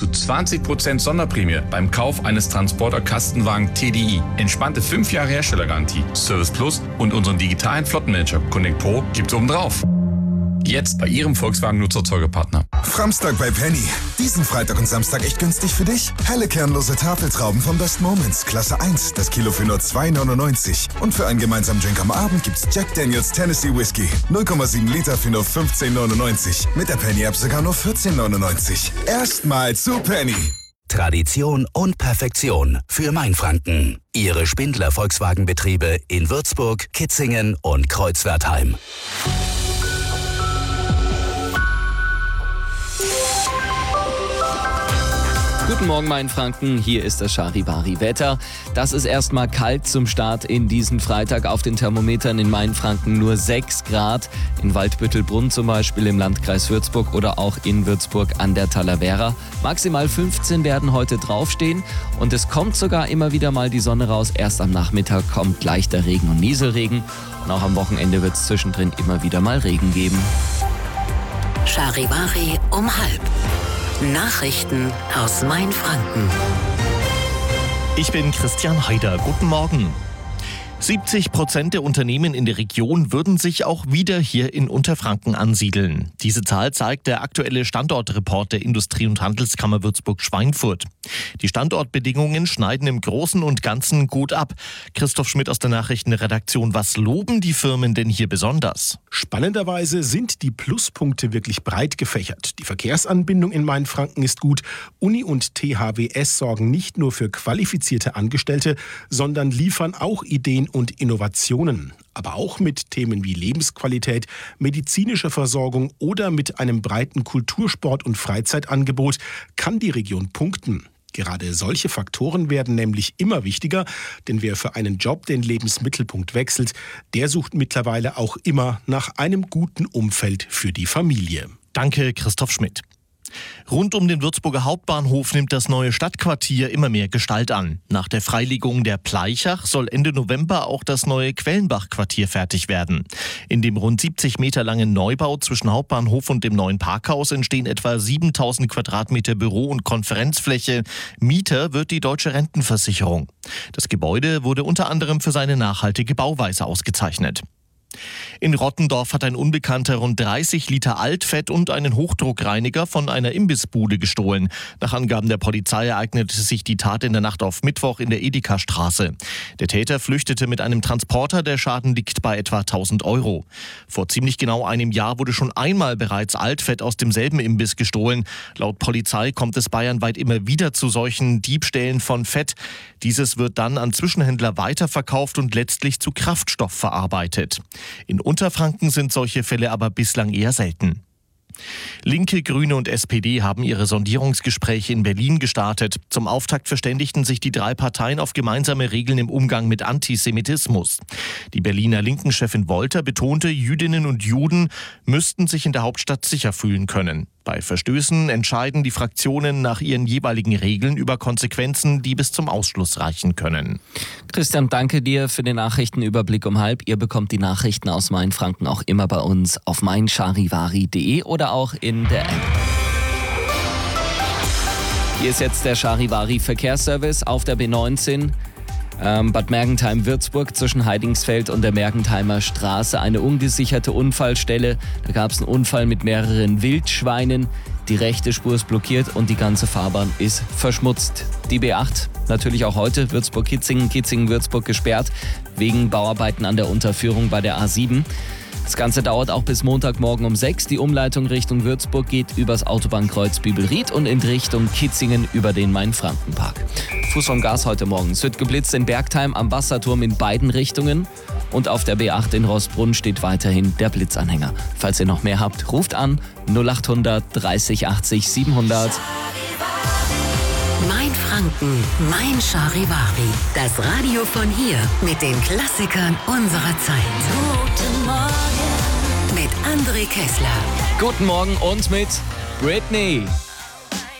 zu 20% Sonderprämie beim Kauf eines Transporter Kastenwagen TDI. Entspannte 5 Jahre Herstellergarantie, Service Plus und unseren digitalen Flottenmanager Connect Pro gibt's obendrauf. Jetzt bei Ihrem Volkswagen-Nutzerzeugerpartner. Framstag bei Penny. Diesen Freitag und Samstag echt günstig für dich? Helle kernlose Tafeltrauben vom Best Moments, Klasse 1, das Kilo für nur 2,99. Und für einen gemeinsamen Drink am Abend gibt's Jack Daniels Tennessee Whiskey. 0,7 Liter für nur 15,99. Mit der Penny-App sogar nur 14,99. Erstmal zu Penny. Tradition und Perfektion für Mainfranken. Ihre Spindler Volkswagen-Betriebe in Würzburg, Kitzingen und Kreuzwertheim. Guten Morgen, Mainfranken. Hier ist das Charivari-Wetter. Das ist erstmal kalt zum Start in diesen Freitag. Auf den Thermometern in Mainfranken nur 6 Grad. In Waldbüttelbrunn zum Beispiel im Landkreis Würzburg oder auch in Würzburg an der Talavera. Maximal 15 werden heute draufstehen. Und es kommt sogar immer wieder mal die Sonne raus. Erst am Nachmittag kommt leichter Regen und Nieselregen. Und auch am Wochenende wird es zwischendrin immer wieder mal Regen geben. Charivari um 12:30. Nachrichten aus Mainfranken. Ich bin Christian Haider. Guten Morgen. 70% der Unternehmen in der Region würden sich auch wieder hier in Unterfranken ansiedeln. Diese Zahl zeigt der aktuelle Standortreport der Industrie- und Handelskammer Würzburg-Schweinfurt. Die Standortbedingungen schneiden im Großen und Ganzen gut ab. Christoph Schmidt aus der Nachrichtenredaktion. Was loben die Firmen denn hier besonders? Spannenderweise sind die Pluspunkte wirklich breit gefächert. Die Verkehrsanbindung in Mainfranken ist gut. Uni und THWS sorgen nicht nur für qualifizierte Angestellte, sondern liefern auch Ideen und Innovationen. Aber auch mit Themen wie Lebensqualität, medizinischer Versorgung oder mit einem breiten Kultursport- und Freizeitangebot kann die Region punkten. Gerade solche Faktoren werden nämlich immer wichtiger, denn wer für einen Job den Lebensmittelpunkt wechselt, der sucht mittlerweile auch immer nach einem guten Umfeld für die Familie. Danke, Christoph Schmidt. Rund um den Würzburger Hauptbahnhof nimmt das neue Stadtquartier immer mehr Gestalt an. Nach der Freilegung der Pleichach soll Ende November auch das neue Quellenbach-Quartier fertig werden. In dem rund 70 Meter langen Neubau zwischen Hauptbahnhof und dem neuen Parkhaus entstehen etwa 7.000 Quadratmeter Büro- und Konferenzfläche. Mieter wird die Deutsche Rentenversicherung. Das Gebäude wurde unter anderem für seine nachhaltige Bauweise ausgezeichnet. In Rottendorf hat ein Unbekannter rund 30 Liter Altfett und einen Hochdruckreiniger von einer Imbissbude gestohlen. Nach Angaben der Polizei ereignete sich die Tat in der Nacht auf Mittwoch in der Edeka-Straße. Der Täter flüchtete mit einem Transporter, der Schaden liegt bei etwa 1.000 Euro. Vor ziemlich genau einem Jahr wurde schon einmal bereits Altfett aus demselben Imbiss gestohlen. Laut Polizei kommt es bayernweit immer wieder zu solchen Diebstählen von Fett. Dieses wird dann an Zwischenhändler weiterverkauft und letztlich zu Kraftstoff verarbeitet. In Unterfranken sind solche Fälle aber bislang eher selten. Linke, Grüne und SPD haben ihre Sondierungsgespräche in Berlin gestartet. Zum Auftakt verständigten sich die 3 Parteien auf gemeinsame Regeln im Umgang mit Antisemitismus. Die Berliner Linken-Chefin Wolter betonte, Jüdinnen und Juden müssten sich in der Hauptstadt sicher fühlen können. Bei Verstößen entscheiden die Fraktionen nach ihren jeweiligen Regeln über Konsequenzen, die bis zum Ausschluss reichen können. Christian, danke dir für den Nachrichtenüberblick um 12:30. Ihr bekommt die Nachrichten aus Mainfranken auch immer bei uns auf meincharivari.de oder auch in der App. Hier ist jetzt der Charivari Verkehrsservice auf der B19. Bad Mergentheim-Würzburg zwischen Heidingsfeld und der Mergentheimer Straße. Eine ungesicherte Unfallstelle. Da gab es einen Unfall mit mehreren Wildschweinen. Die rechte Spur ist blockiert und die ganze Fahrbahn ist verschmutzt. Die B8 natürlich auch heute Würzburg-Kitzingen, Kitzingen-Würzburg gesperrt wegen Bauarbeiten an der Unterführung bei der A7. Das Ganze dauert auch bis Montagmorgen um 6. Die Umleitung Richtung Würzburg geht übers Autobahnkreuz Bibelried und in Richtung Kitzingen über den Main-Franken-Park. Fuß vom Gas heute Morgen. Es wird geblitzt in Bergtheim am Wasserturm in beiden Richtungen. Und auf der B8 in Roßbrunn steht weiterhin der Blitzanhänger. Falls ihr noch mehr habt, ruft an 0800 30 80 700. Mainfranken, mein Charivari. Das Radio von hier mit den Klassikern unserer Zeit. Guten Morgen mit André Kessler. Guten Morgen und mit Britney.